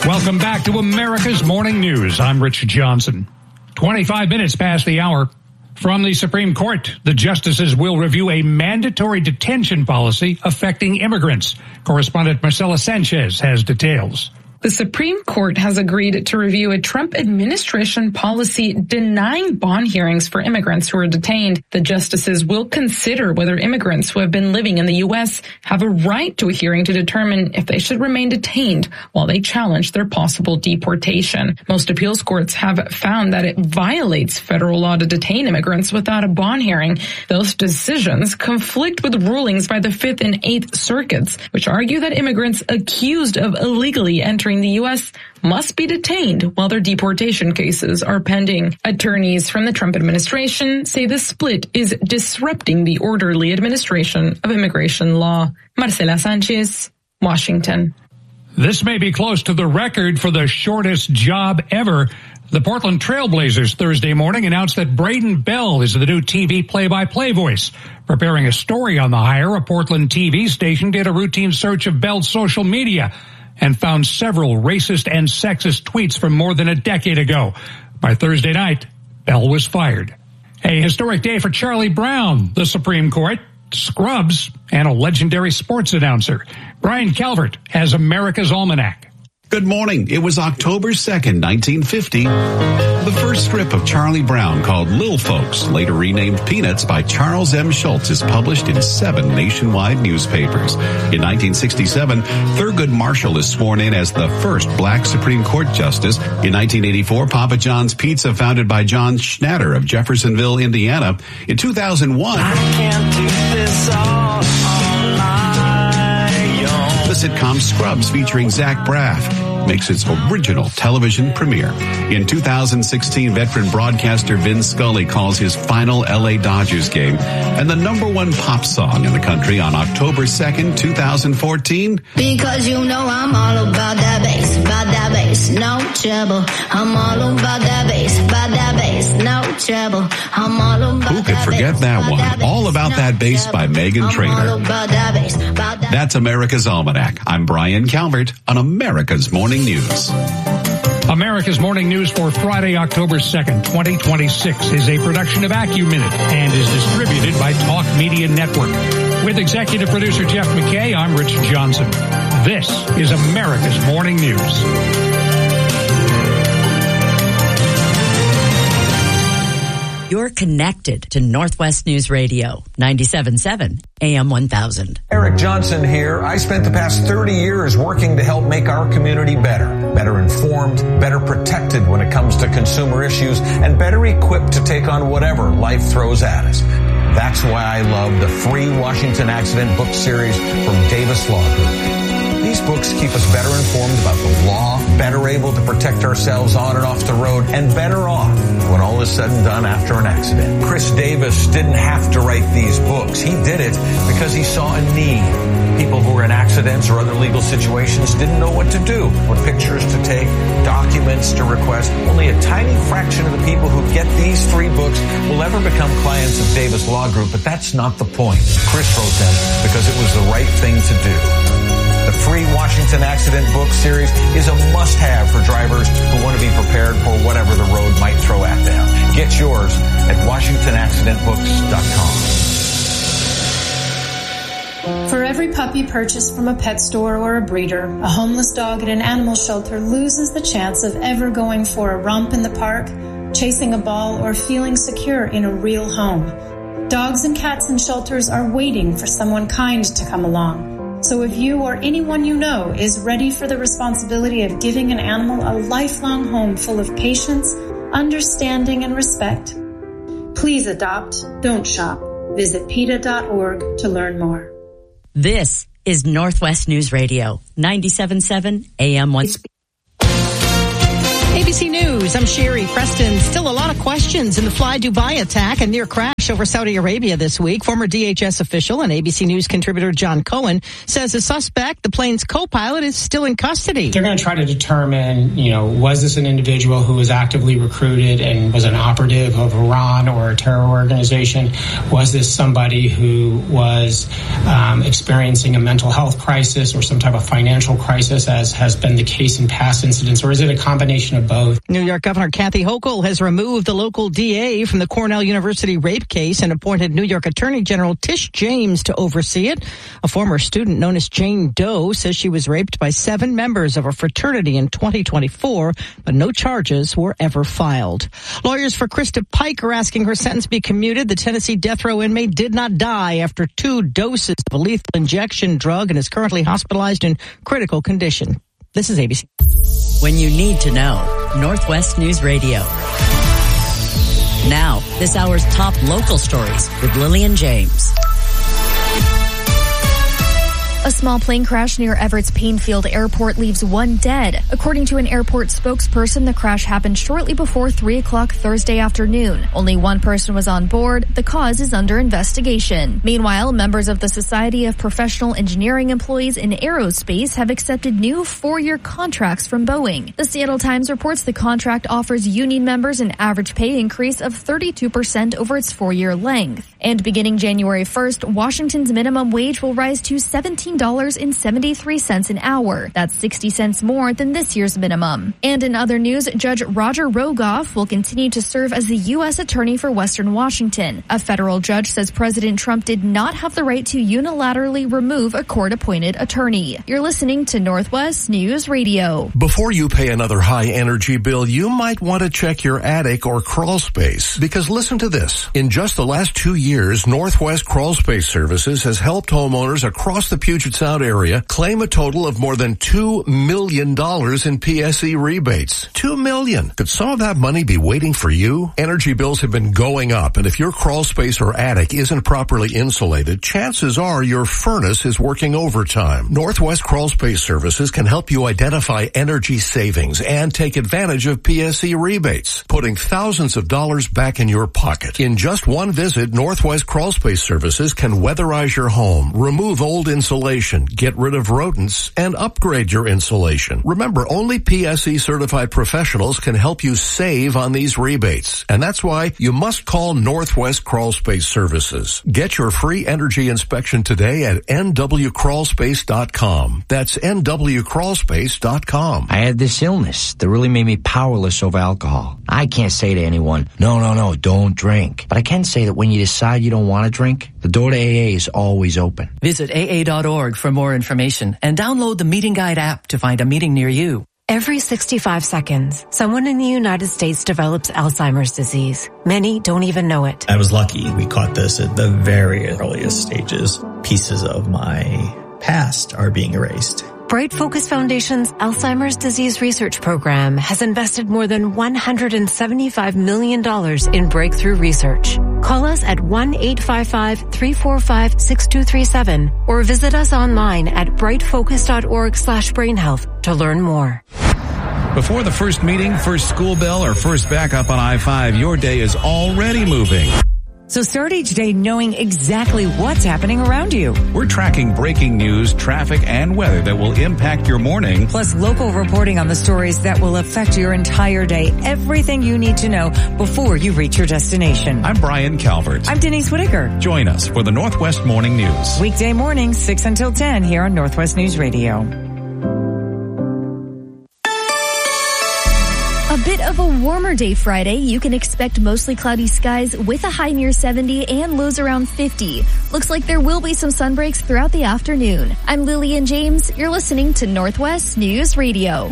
Welcome back to America's Morning News. I'm Rich Johnson. 25 minutes past the hour. From the Supreme Court, the justices will review a mandatory detention policy affecting immigrants. Correspondent Marcela Sanchez has details. The Supreme Court has agreed to review a Trump administration policy denying bond hearings for immigrants who are detained. The justices will consider whether immigrants who have been living in the U.S. have a right to a hearing to determine if they should remain detained while they challenge their possible deportation. Most appeals courts have found that it violates federal law to detain immigrants without a bond hearing. Those decisions conflict with rulings by the Fifth and Eighth Circuits, which argue that immigrants accused of illegally entering the U.S. must be detained while their deportation cases are pending. Attorneys from the Trump administration say the split is disrupting the orderly administration of immigration law. Marcela Sanchez, Washington. This may be close to the record for the shortest job ever. The Portland Trailblazers Thursday morning announced that Braden Bell is the new TV play-by-play voice. Preparing a story on the hire, a Portland TV station did a routine search of Bell's social media and found several racist and sexist tweets from more than a decade ago. By Thursday night, Bell was fired. A historic day for Charlie Brown, the Supreme Court, Scrubs, and a legendary sports announcer. Brian Calvert has America's Almanac. Good morning. It was October 2nd, 1950. The first strip of Charlie Brown, called Lil Folks, later renamed Peanuts by Charles M. Schultz, is published in 7 nationwide newspapers. In 1967, Thurgood Marshall is sworn in as the first black Supreme Court justice. In 1984, Papa John's Pizza, founded by John Schnatter of Jeffersonville, Indiana. In 2001, I can't do this all night. The sitcom Scrubs, featuring Zach Braff, makes its original television premiere. In 2016, veteran broadcaster Vin Scully calls his final LA Dodgers game and the #1 pop song in the country on October 2nd, 2014. Because you know I'm all about that bass, no trouble. I'm all about that bass, no trouble. I'm all about Who could forget that one? All About That Bass by Meghan Trainor. That's America's Almanac. I'm Brian Calvert on America's Morning News. America's Morning News for Friday, October 2nd, 2026 is a production of AccuMinute and is distributed by Talk Media Network. With executive producer Jeff McKay, I'm Rich Johnson. This is America's Morning News. You're connected to Northwest News Radio, 97.7 AM 1000. Eric Johnson here. I spent the past 30 years working to help make our community better informed, better protected when it comes to consumer issues, and better equipped to take on whatever life throws at us. That's why I love the free Washington Accident book series from Davis Law Group. These books keep us better informed about the law, better able to protect ourselves on and off the road, and better off when all is said and done after an accident. Chris Davis didn't have to write these books. He did it because he saw a need. People who were in accidents or other legal situations didn't know what to do, what pictures to take, documents to request. Only a tiny fraction of the people who get these 3 books will ever become clients of Davis Law Group, but that's not the point. Chris wrote them because it was the right thing to do. The free Washington Accident book series is a must-have for drivers who want to be prepared for whatever the road might throw at them. Get yours at WashingtonAccidentBooks.com. For every puppy purchased from a pet store or a breeder, a homeless dog at an animal shelter loses the chance of ever going for a romp in the park, chasing a ball, or feeling secure in a real home. Dogs and cats in shelters are waiting for someone kind to come along. So if you or anyone you know is ready for the responsibility of giving an animal a lifelong home full of patience, understanding, and respect, please adopt, don't shop. Visit PETA.org to learn more. This is Northwest News Radio, 97.7 AM 1. ABC News, I'm Sherry Preston. Still a lot of questions in the Fly Dubai attack and near crash crash over Saudi Arabia this week. Former DHS official and ABC News contributor John Cohen says the suspect, the plane's co-pilot, is still in custody. They're going to try to determine, was this an individual who was actively recruited and was an operative of Iran or a terror organization? Was this somebody who was experiencing a mental health crisis or some type of financial crisis, as has been the case in past incidents, or is it a combination of both? New York Governor Kathy Hochul has removed the local DA from the Cornell University rape case and appointed New York Attorney General Tish James to oversee it. A former student known as Jane Doe says she was raped by 7 members of a fraternity in 2024, but no charges were ever filed. Lawyers for Krista Pike are asking her sentence be commuted. The Tennessee death row inmate did not die after 2 doses of a lethal injection drug and is currently hospitalized in critical condition. This is ABC. When you need to know, Northwest News Radio. Now, this hour's top local stories with Lillian James. A small plane crash near Everett's Painfield Airport leaves 1 dead. According to an airport spokesperson, the crash happened shortly before 3 o'clock Thursday afternoon. Only 1 person was on board. The cause is under investigation. Meanwhile, members of the Society of Professional Engineering Employees in Aerospace have accepted new 4-year contracts from Boeing. The Seattle Times reports the contract offers union members an average pay increase of 32% over its 4-year length. And beginning January 1st, Washington's minimum wage will rise to $17.73 an hour. That's 60 cents more than this year's minimum. And in other news, Judge Roger Rogoff will continue to serve as the U.S. Attorney for Western Washington. A federal judge says President Trump did not have the right to unilaterally remove a court-appointed attorney. You're listening to Northwest News Radio. Before you pay another high-energy bill, you might want to check your attic or crawl space. Because listen to this. In just the last 2 years, Northwest Crawl Space Services has helped homeowners across the Puget Sound area claim a total of more than $2 million in PSE rebates. $2 million. Could some of that money be waiting for you? Energy bills have been going up, and if your crawl space or attic isn't properly insulated, chances are your furnace is working overtime. Northwest Crawl Space Services can help you identify energy savings and take advantage of PSE rebates, putting thousands of dollars back in your pocket. In just one visit, Northwest Crawl Space Services can weatherize your home, remove old insulation, get rid of rodents, and upgrade your insulation. Remember, only PSE certified professionals can help you save on these rebates. And that's why you must call Northwest Crawl Space Services. Get your free energy inspection today at nwcrawlspace.com. That's nwcrawlspace.com. I had this illness that really made me powerless over alcohol. I can't say to anyone, no, don't drink. But I can say that when you decide you don't want to drink, the door to AA is always open. Visit AA.org for more information and download the Meeting Guide app to find a meeting near you. Every 65 seconds, someone in the United States develops Alzheimer's disease. Many don't even know it. I was lucky. We caught this at the very earliest stages. Pieces of my past are being erased. Bright Focus Foundation's Alzheimer's Disease Research Program has invested more than $175 million in breakthrough research. Call us at 1-855-345-6237 or visit us online at brightfocus.org/brainhealth to learn more. Before the first meeting, first school bell, or first backup on I-5, your day is already moving. So start each day knowing exactly what's happening around you. We're tracking breaking news, traffic, and weather that will impact your morning. Plus local reporting on the stories that will affect your entire day. Everything you need to know before you reach your destination. I'm Brian Calvert. I'm Denise Whitaker. Join us for the Northwest Morning News. Weekday mornings, 6 until 10 here on Northwest News Radio. A bit of a warmer day Friday. You can expect mostly cloudy skies with a high near 70 and lows around 50. Looks like there will be some sun breaks throughout the afternoon. I'm Lillian James. You're listening to Northwest News Radio.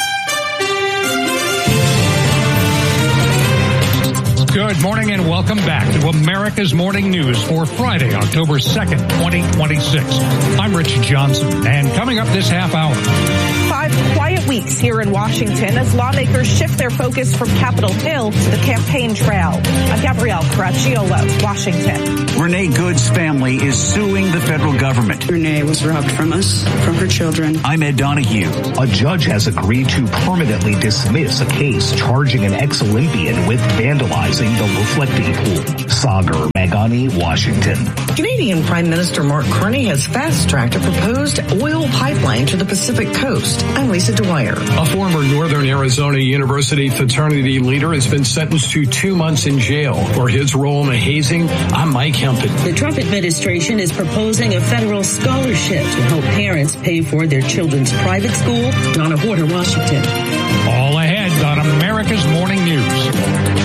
Good morning and welcome back to America's Morning News for Friday, October 2nd, 2026. I'm Rich Johnson, and coming up this half hour. 5 quiet weeks here in Washington as lawmakers shift their focus from Capitol Hill to the campaign trail. I'm Gabrielle Caracciolo, Washington. Renee Good's family is suing the federal government. Renee was robbed from us, from her children. I'm Ed Donahue. A judge has agreed to permanently dismiss a case charging an ex-Olympian with vandalizing the reflecting pool. Sagar Meghani, Washington. Canadian Prime Minister Mark Carney has fast-tracked a proposed oil pipeline to the Pacific coast. I'm Lisa Dwyer. A former Northern Arizona University fraternity leader has been sentenced to 2 months in jail for his role in a hazing. I'm Mike Hempton. The Trump administration is proposing a federal scholarship to help parents pay for their children's private school. Donna Porter, Washington. All ahead on America's Morning News.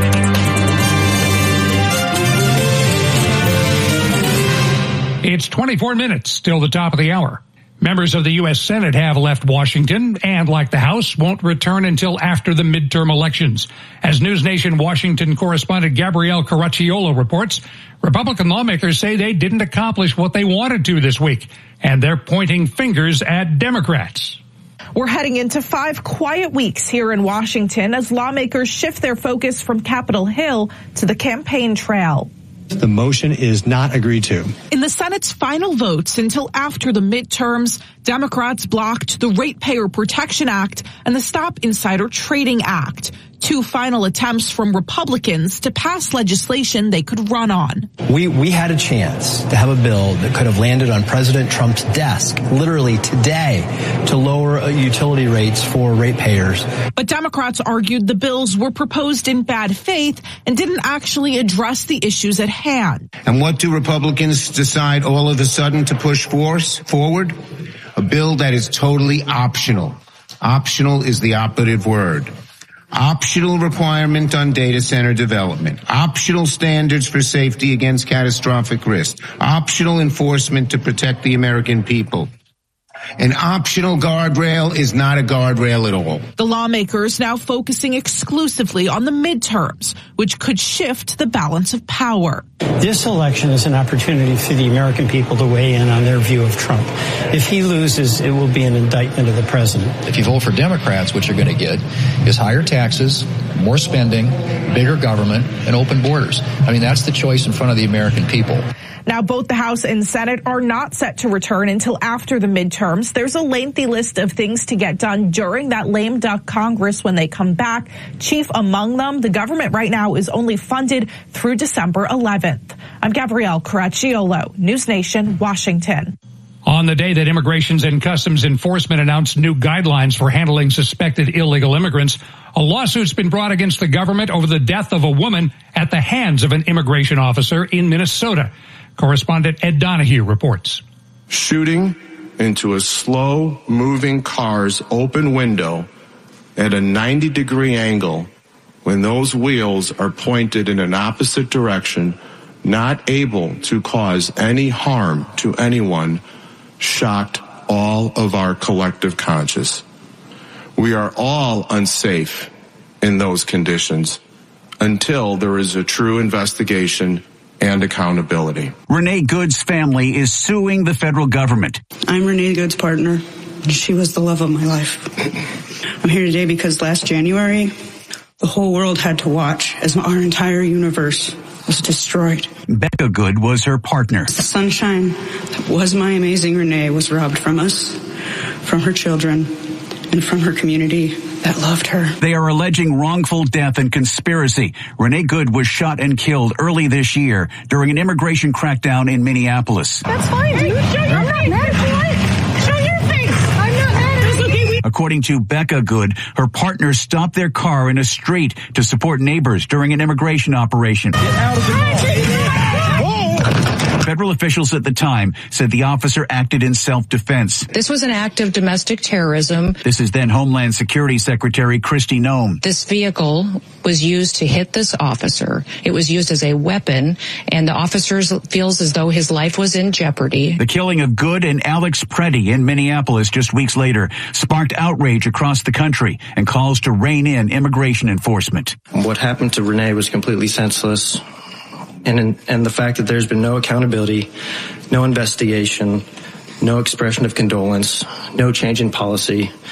It's 24 minutes till the top of the hour. Members of the U.S. Senate have left Washington and, like the House, won't return until after the midterm elections. As News Nation Washington correspondent Gabrielle Caracciolo reports, Republican lawmakers say they didn't accomplish what they wanted to this week, and they're pointing fingers at Democrats. We're heading into 5 quiet weeks here in Washington as lawmakers shift their focus from Capitol Hill to the campaign trail. The motion is not agreed to. In the Senate's final votes until after the midterms, Democrats blocked the Ratepayer Protection Act and the Stop Insider Trading Act, 2 final attempts from Republicans to pass legislation they could run on. We had a chance to have a bill that could have landed on President Trump's desk literally today to lower utility rates for ratepayers. But Democrats argued the bills were proposed in bad faith and didn't actually address the issues at hand. And what do Republicans decide all of a sudden to push forward? A bill that is totally optional. Optional is the operative word. Optional requirement on data center development. Optional standards for safety against catastrophic risk. Optional enforcement to protect the American people. An optional guardrail is not a guardrail at all. The lawmakers now focusing exclusively on the midterms, which could shift the balance of power. This election is an opportunity for the American people to weigh in on their view of Trump. If he loses, it will be an indictment of the president. If you vote for Democrats, what you're going to get is higher taxes, more spending, bigger government, and open borders. I mean, that's the choice in front of the American people. Now, both the House and Senate are not set to return until after the midterms. There's a lengthy list of things to get done during that lame duck Congress when they come back. Chief among them, the government right now is only funded through December 11th. I'm Gabrielle Caracciolo, News Nation, Washington. On the day that Immigration and Customs Enforcement announced new guidelines for handling suspected illegal immigrants, a lawsuit's been brought against the government over the death of a woman at the hands of an immigration officer in Minnesota. Correspondent Ed Donahue reports. Shooting into a slow-moving car's open window at a 90-degree angle when those wheels are pointed in an opposite direction, not able to cause any harm to anyone, shocked all of our collective conscience. We are all unsafe in those conditions until there is a true investigation and accountability. Renee Good's family is suing the federal government. I'm Renee Good's partner. She was the love of my life. I'm here today because last January, the whole world had to watch as our entire universe was destroyed. Becca Good was her partner. The sunshine that was my amazing Renee was robbed from us, from her children, and from her community that loved her. They are alleging wrongful death and conspiracy. Renee Good was shot and killed early this year during an immigration crackdown in Minneapolis. That's fine, dude. I'm not mad at you. Show your face. I'm not mad at you. Okay. According to Becca Good, her partner stopped their car in a street to support neighbors during an immigration operation. Get out of the car. Federal officials at the time said the officer acted in self-defense. This was an act of domestic terrorism. This is then Homeland Security Secretary Kristi Noem. This vehicle was used to hit this officer. It was used as a weapon, and the officer feels as though his life was in jeopardy. The killing of Good and Alex Preddy in Minneapolis just weeks later sparked outrage across the country and calls to rein in immigration enforcement. What happened to Renee was completely senseless. And the fact that there's been no accountability, no investigation, no expression of condolence, no change in policy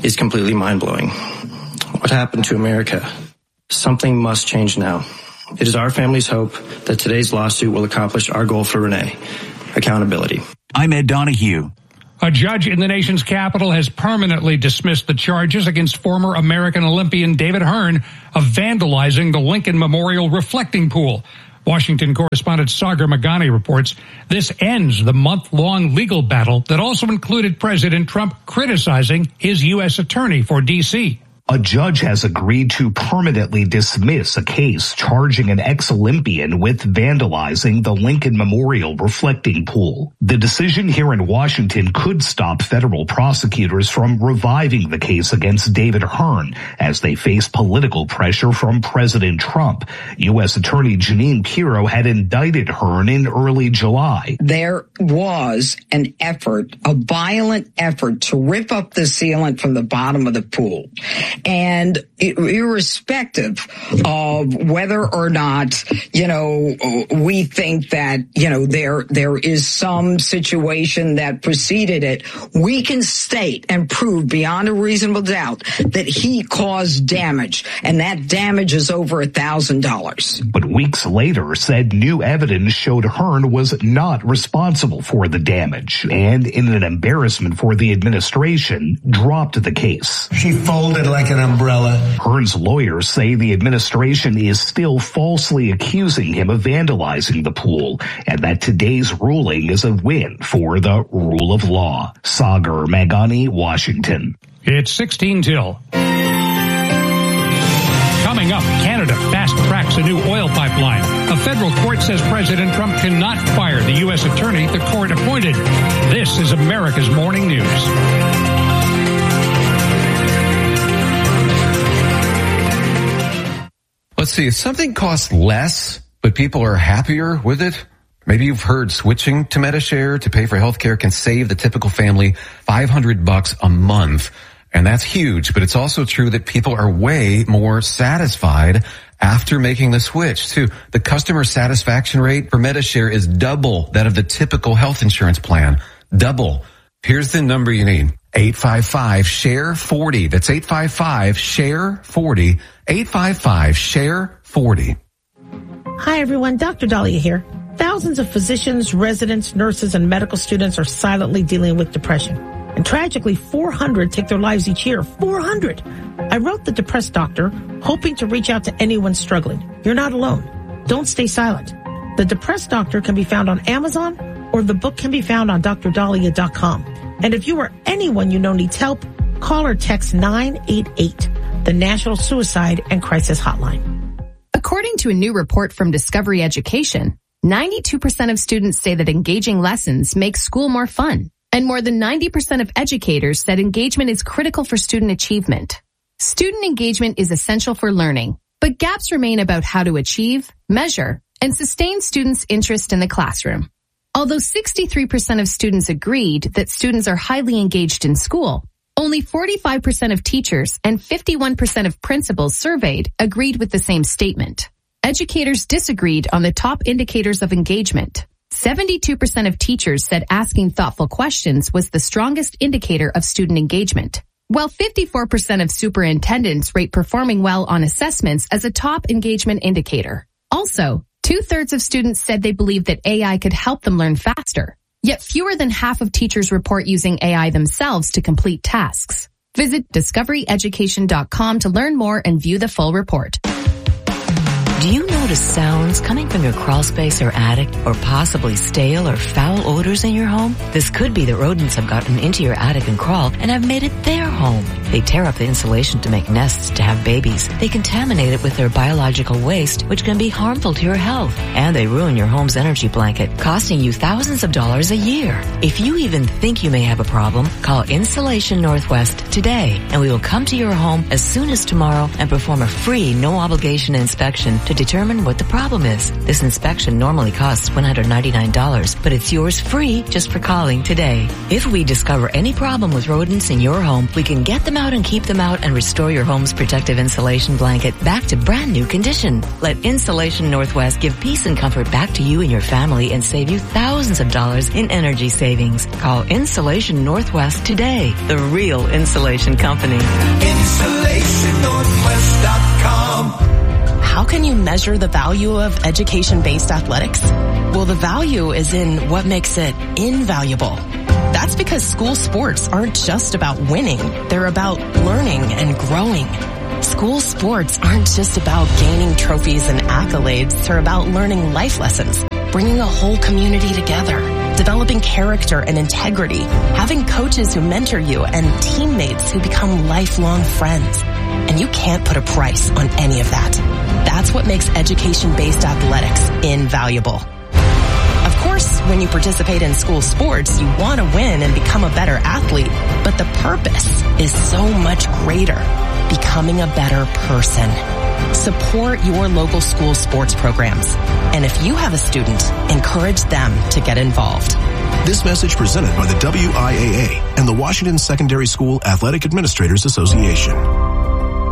is completely mind-blowing. What happened to America? Something must change now. It is our family's hope that today's lawsuit will accomplish our goal for Renee: accountability. I'm Ed Donahue. A judge in the nation's capital has permanently dismissed the charges against former American Olympian David Hearn of vandalizing the Lincoln Memorial reflecting pool. Washington correspondent Sagar Meghani reports this ends the month-long legal battle that also included President Trump criticizing his U.S. attorney for D.C. A judge has agreed to permanently dismiss a case charging an ex-Olympian with vandalizing the Lincoln Memorial reflecting pool. The decision here in Washington could stop federal prosecutors from reviving the case against David Hearn as they face political pressure from President Trump. U.S. Attorney Jeanine Pirro had indicted Hearn in early July. There was an effort, a violent effort, to rip up the sealant from the bottom of the pool. And irrespective of whether or not, we think that, there is some situation that preceded it, we can state and prove beyond a reasonable doubt that he caused damage, and that damage is over $1,000. But weeks later said new evidence showed Hearn was not responsible for the damage, and in an embarrassment for the administration, dropped the case. She folded like an umbrella. Hearn's lawyers say the administration is still falsely accusing him of vandalizing the pool, and that today's ruling is a win for the rule of law. Sagar Meghani, Washington. It's 16 till. Coming up, Canada fast-tracks a new oil pipeline. A federal court says President Trump cannot fire the U.S. attorney the court appointed. This is America's Morning News. Let's see, if something costs less, but people are happier with it, maybe you've heard switching to Medi-Share to pay for healthcare can save the typical family $500 a month. And that's huge, but it's also true that people are way more satisfied after making the switch too. The customer satisfaction rate for Medi-Share is double that of the typical health insurance plan. Double. Here's the number you need. 855-SHARE-40. That's 855-SHARE-40. 855-SHARE-40. Hi everyone, Dr. Dahlia here. Thousands of physicians, residents, nurses, and medical students are silently dealing with depression. And tragically, 400 take their lives each year. 400! I wrote The Depressed Doctor, hoping to reach out to anyone struggling. You're not alone. Don't stay silent. The Depressed Doctor can be found on Amazon, or the book can be found on drdahlia.com. And if you or anyone you know needs help, call or text 988, the National Suicide and Crisis Hotline. According to a new report from Discovery Education, 92% of students say that engaging lessons make school more fun. And more than 90% of educators said engagement is critical for student achievement. Student engagement is essential for learning, but gaps remain about how to achieve, measure, and sustain students' interest in the classroom. Although 63% of students agreed that students are highly engaged in school, only 45% of teachers and 51% of principals surveyed agreed with the same statement. Educators disagreed on the top indicators of engagement. 72% of teachers said asking thoughtful questions was the strongest indicator of student engagement, while 54% of superintendents rate performing well on assessments as a top engagement indicator. Also, 2/3 of students said they believe that AI could help them learn faster. Yet fewer than half of teachers report using AI themselves to complete tasks. Visit discoveryeducation.com to learn more and view the full report. Do you notice sounds coming from your crawl space or attic, or possibly stale or foul odors in your home? This could be that rodents have gotten into your attic and crawl and have made it their home. They tear up the insulation to make nests to have babies. They contaminate it with their biological waste, which can be harmful to your health. And they ruin your home's energy blanket, costing you thousands of dollars a year. If you even think you may have a problem, call Insulation Northwest today, and we will come to your home as soon as tomorrow and perform a free, no-obligation inspection to determine what the problem is. This inspection normally costs $199, but it's yours free just for calling today. If we discover any problem with rodents in your home, we can get them out and keep them out and restore your home's protective insulation blanket back to brand new condition. Let Insulation Northwest give peace and comfort back to you and your family and save you thousands of dollars in energy savings. Call Insulation Northwest today, the real insulation company. InsulationNorthwest.com. How can you measure the value of education-based athletics? Well, the value is in what makes it invaluable. That's because school sports aren't just about winning. They're about learning and growing. School sports aren't just about gaining trophies and accolades. They're about learning life lessons, bringing a whole community together, developing character and integrity, having coaches who mentor you, and teammates who become lifelong friends. And you can't put a price on any of that. That's what makes education-based athletics invaluable. Of course, when you participate in school sports, you want to win and become a better athlete, but the purpose is so much greater, becoming a better person. Support your local school sports programs. And if you have a student, encourage them to get involved. This message presented by the WIAA and the Washington Secondary School Athletic Administrators Association.